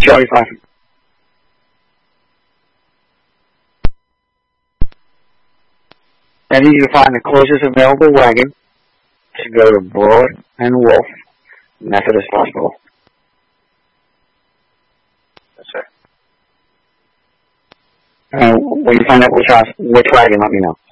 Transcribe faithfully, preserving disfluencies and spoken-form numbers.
Charlie five. I need you to find the closest available wagon to go to Broad and Wolf Methodist Hospital. Yes, sir. Uh, when you find out which, house, which wagon, let me know.